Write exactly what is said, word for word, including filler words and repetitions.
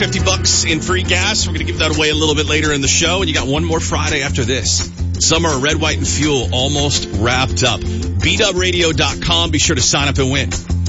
fifty bucks in free gas. We're going to give that away a little bit later in the show. And you got one more Friday after this. Summer Red, White, and Fuel almost wrapped up. B dub radio dot com. Be sure to sign up and win.